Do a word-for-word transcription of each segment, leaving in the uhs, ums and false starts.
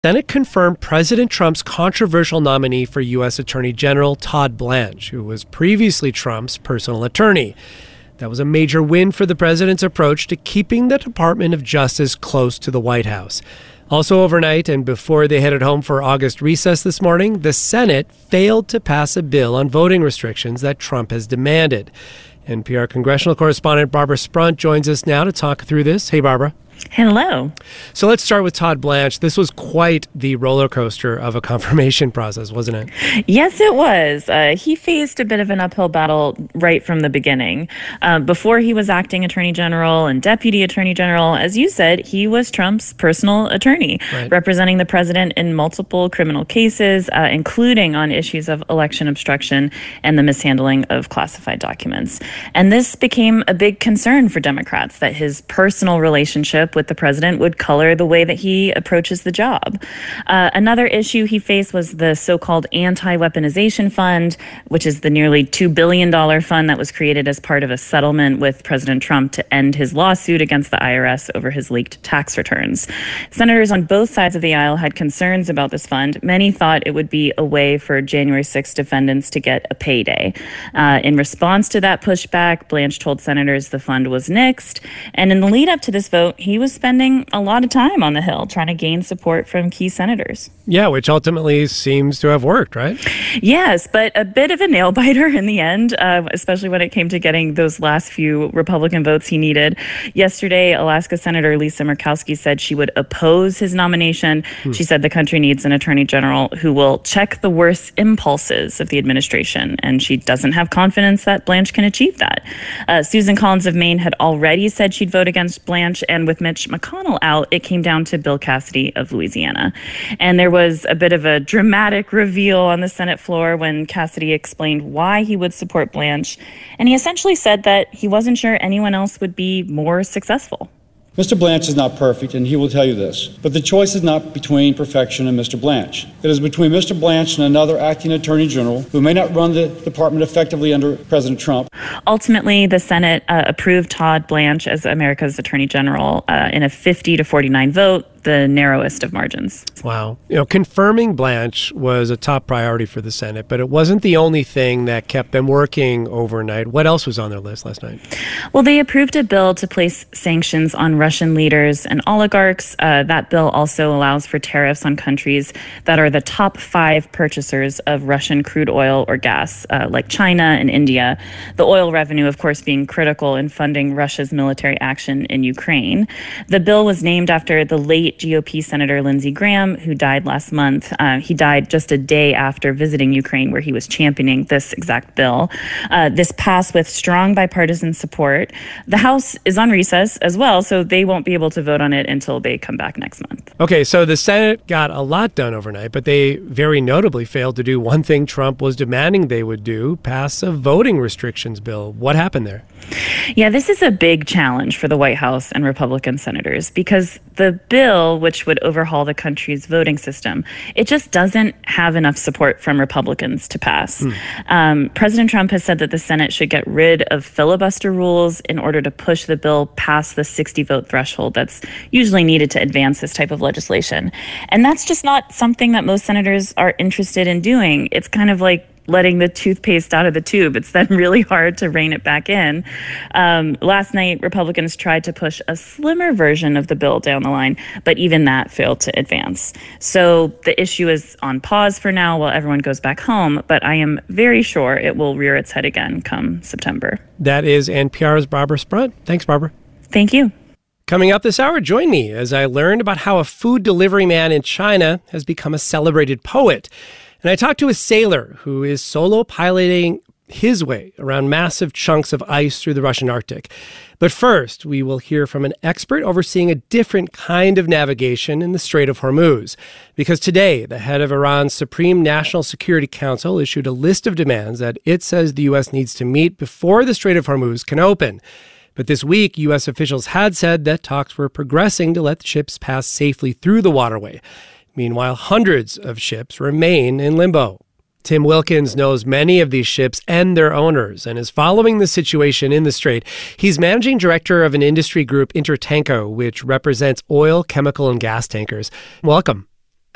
Senate confirmed President Trump's controversial nominee for U S Attorney General Todd Blanche, who was previously Trump's personal attorney. That was a major win for the president's approach to keeping the Department of Justice close to the White House. Also overnight, and before they headed home for August recess this morning, the Senate failed to pass a bill on voting restrictions that Trump has demanded. N P R congressional correspondent Barbara Sprunt joins us now to talk through this. Hey, Barbara. Hello. So let's start with Todd Blanche. This was quite the roller coaster of a confirmation process, wasn't it? Yes, it was. Uh, he faced a bit of an uphill battle right from the beginning. Uh, before he was acting attorney general and deputy attorney general, as you said, he was Trump's personal attorney, right, representing the president in multiple criminal cases, uh, including on issues of election obstruction and the mishandling of classified documents. And this became a big concern for Democrats, that his personal relationship with the president would color the way that he approaches the job. Uh, another issue he faced was the so-called anti-weaponization fund, which is the nearly two billion dollars fund that was created as part of a settlement with President Trump to end his lawsuit against the I R S over his leaked tax returns. Senators on both sides of the aisle had concerns about this fund. Many thought it would be a way for January sixth defendants to get a payday. Uh, in response to that pushback, Blanche told senators the fund was nixed. And in the lead up to this vote, he was spending a lot of time on the Hill trying to gain support from key senators. Yeah, which ultimately seems to have worked, right? Yes, but a bit of a nail biter in the end, uh, especially when it came to getting those last few Republican votes he needed. Yesterday, Alaska Senator Lisa Murkowski said she would oppose his nomination. Hmm. She said the country needs an attorney general who will check the worst impulses of the administration, and she doesn't have confidence that Blanche can achieve that. Uh, Susan Collins of Maine had already said she'd vote against Blanche, and with Mitch McConnell out, it came down to Bill Cassidy of Louisiana. And there was a bit of a dramatic reveal on the Senate floor when Cassidy explained why he would support Blanche. And he essentially said that he wasn't sure anyone else would be more successful. Mister Blanche is not perfect, and he will tell you this. But the choice is not between perfection and Mister Blanche. It is between Mister Blanche and another acting attorney general who may not run the department effectively under President Trump. Ultimately, the Senate uh, approved Todd Blanche as America's attorney general uh, in a fifty to forty-nine vote, the narrowest of margins. Wow. You know, confirming Blanche was a top priority for the Senate, but it wasn't the only thing that kept them working overnight. What else was on their list last night? Well, they approved a bill to place sanctions on Russian leaders and oligarchs. Uh, that bill also allows for tariffs on countries that are the top five purchasers of Russian crude oil or gas, uh, like China and India. The oil revenue, of course, being critical in funding Russia's military action in Ukraine. The bill was named after the late G O P Senator Lindsey Graham, who died last month. Uh, he died just a day after visiting Ukraine, where he was championing this exact bill. Uh, this passed with strong bipartisan support. The House is on recess as well, so they won't be able to vote on it until they come back next month. Okay, so the Senate got a lot done overnight, but they very notably failed to do one thing Trump was demanding they would do, pass a voting restrictions bill. What happened there? Yeah, this is a big challenge for the White House and Republican senators because the bill, which would overhaul the country's voting system, it just doesn't have enough support from Republicans to pass. Hmm. Um, President Trump has said that the Senate should get rid of filibuster rules in order to push the bill past the sixty vote threshold that's usually needed to advance this type of legislation. And that's just not something that most senators are interested in doing. It's kind of like letting the toothpaste out of the tube. It's then really hard to rein it back in. Um, last night, Republicans tried to push a slimmer version of the bill down the line, but even that failed to advance. So the issue is on pause for now while everyone goes back home, but I am very sure it will rear its head again come September. That is N P R's Barbara Sprunt. Thanks, Barbara. Thank you. Coming up this hour, join me as I learned about how a food delivery man in China has become a celebrated poet. And I talked to a sailor who is solo piloting his way around massive chunks of ice through the Russian Arctic. But first, we will hear from an expert overseeing a different kind of navigation in the Strait of Hormuz. Because today, the head of Iran's Supreme National Security Council issued a list of demands that it says the U S needs to meet before the Strait of Hormuz can open. But this week, U S officials had said that talks were progressing to let the ships pass safely through the waterway. Meanwhile, hundreds of ships remain in limbo. Tim Wilkins knows many of these ships and their owners and is following the situation in the Strait. He's managing director of an industry group, Intertanko, which represents oil, chemical, and gas tankers. Welcome.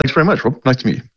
Thanks very much, Rob. Nice to meet you.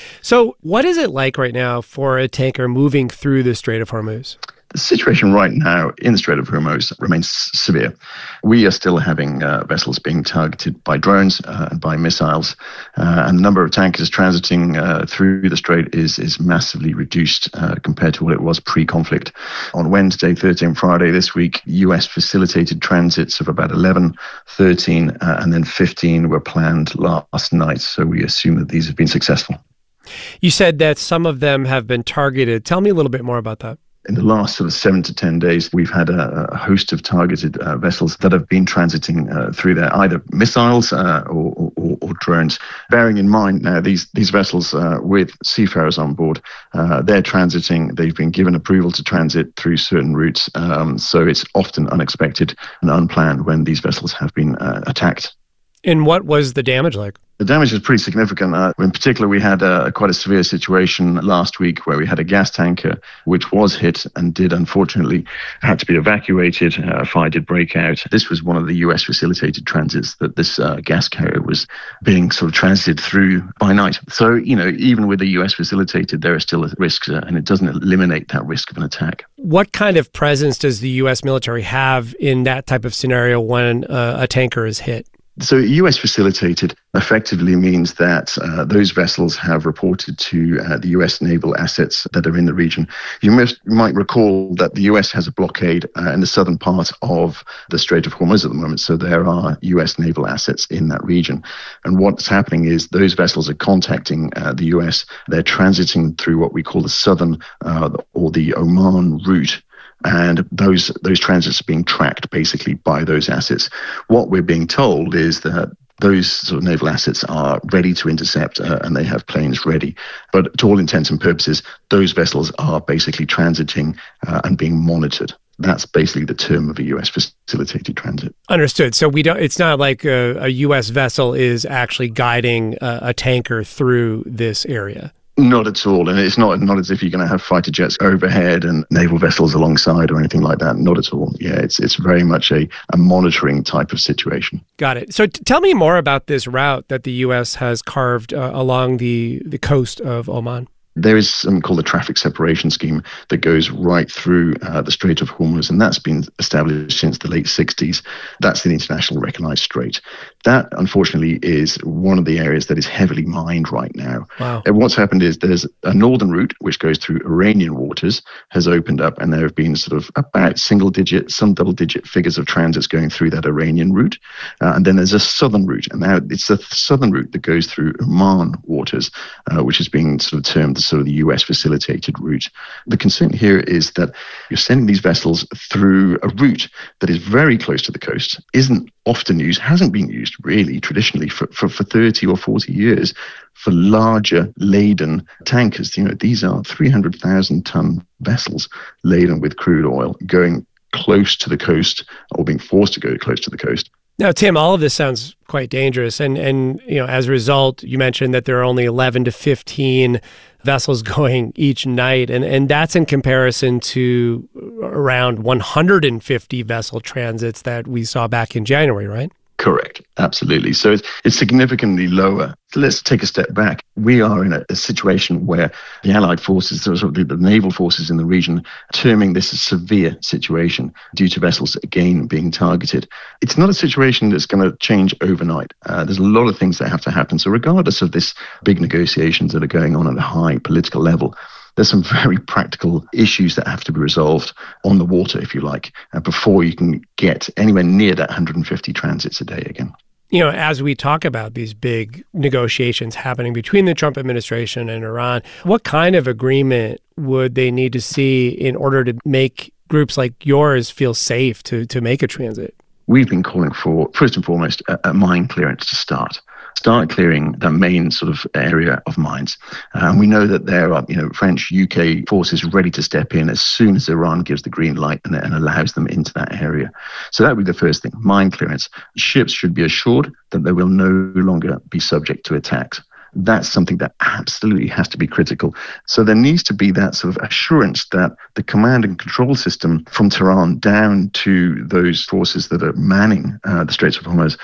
So what is it like right now for a tanker moving through the Strait of Hormuz? The situation right now in the Strait of Hormuz remains severe. We are still having uh, vessels being targeted by drones uh, and by missiles, uh, and the number of tankers transiting uh, through the strait is is massively reduced uh, compared to what it was pre-conflict. On Wednesday, Thursday, and Friday this week, U S facilitated transits of about eleven, thirteen, uh, and then fifteen were planned last night. So we assume that these have been successful. You said that some of them have been targeted. Tell me a little bit more about that. In the last sort of seven to ten days, we've had a, a host of targeted uh, vessels that have been transiting uh, through there, either missiles uh, or, or, or drones. Bearing in mind now, these these vessels uh, with seafarers on board, uh, they're transiting. They've been given approval to transit through certain routes, um, so it's often unexpected and unplanned when these vessels have been uh, attacked. And what was the damage like? The damage is pretty significant. Uh, in particular, we had uh, quite a severe situation last week where we had a gas tanker which was hit and did unfortunately had to be evacuated. Uh, a fire did break out. This was one of the U S facilitated transits that this uh, gas carrier was being sort of transited through by night. So, you know, even with the U S facilitated, there are still risks uh, and it doesn't eliminate that risk of an attack. What kind of presence does the U S military have in that type of scenario when uh, a tanker is hit? So U S facilitated effectively means that uh, those vessels have reported to uh, the U S naval assets that are in the region. You must, might recall that the U S has a blockade uh, in the southern part of the Strait of Hormuz at the moment, so there are U S naval assets in that region. And what's happening is those vessels are contacting uh, the U S. They're transiting through what we call the southern uh, or the Oman route. And those those transits are being tracked basically by those assets. What we're being told is that those sort of naval assets are ready to intercept uh, and they have planes ready. But to all intents and purposes, those vessels are basically transiting uh, and being monitored. That's basically the term of a U S facilitated transit. Understood. So we don't. It's not like a, a U S vessel is actually guiding a, a tanker through this area. Not at all. And it's not not as if you're going to have fighter jets overhead and naval vessels alongside or anything like that. Not at all. Yeah, it's it's very much a, a monitoring type of situation. Got it. So t- tell me more about this route that the U S has carved uh, along the, the coast of Oman. There is something called the traffic separation scheme that goes right through uh, the Strait of Hormuz, and that's been established since the late sixties. That's the international recognized strait. That, unfortunately, is one of the areas that is heavily mined right now. Wow. And what's happened is there's a northern route, which goes through Iranian waters, has opened up, and there have been sort of about single-digit, some double-digit figures of transits going through that Iranian route. Uh, and then there's a southern route, and now it's the southern route that goes through Oman waters, uh, which is being sort of termed sort of the U S facilitated route. The concern here is that you're sending these vessels through a route that is very close to the coast, isn't often used, hasn't been used really traditionally for, for, for thirty or forty years for larger laden tankers. You know, these are three hundred thousand ton vessels laden with crude oil going close to the coast or being forced to go close to the coast. Now, Tim, all of this sounds quite dangerous. And, and you know, as a result, you mentioned that there are only eleven to fifteen vessels going each night. And, and that's in comparison to around one hundred fifty vessel transits that we saw back in January, right? Correct. Absolutely. So it's, it's significantly lower. Let's take a step back. We are in a, a situation where the Allied forces, sort of the, the naval forces in the region, are terming this a severe situation due to vessels, again, being targeted. It's not a situation that's going to change overnight. Uh, there's a lot of things that have to happen. So regardless of this big negotiations that are going on at a high political level, there's some very practical issues that have to be resolved on the water, if you like, uh, before you can get anywhere near that one hundred fifty transits a day again. You know, as we talk about these big negotiations happening between the Trump administration and Iran, what kind of agreement would they need to see in order to make groups like yours feel safe to, to make a transit? We've been calling for, first and foremost, a, a mine clearance to start. Start clearing the main sort of area of mines. Uh, and we know that there are, you know, French, U K forces ready to step in as soon as Iran gives the green light and, and allows them into that area. So that would be the first thing, mine clearance. Ships should be assured that they will no longer be subject to attacks. That's something that absolutely has to be critical. So there needs to be that sort of assurance that the command and control system from Tehran down to those forces that are manning uh, the Straits of Hormuz,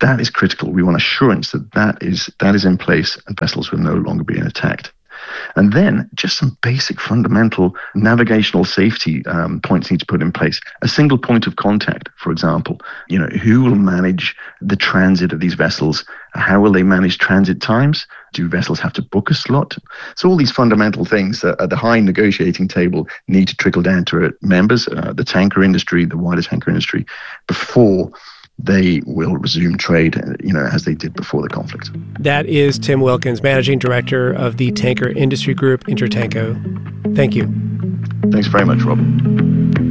That is critical. We want assurance that that is, that is in place and vessels will no longer be attacked. And then just some basic fundamental navigational safety um, points need to put in place. A single point of contact, for example. You know, who will manage the transit of these vessels? How will they manage transit times? Do vessels have to book a slot? So all these fundamental things uh, at the high negotiating table need to trickle down to uh, members, uh, the tanker industry, the wider tanker industry, before they will resume trade, you know, as they did before the conflict. That is Tim Wilkins, Managing Director of the tanker industry group, Intertanko. Thank you. Thanks very much, Rob.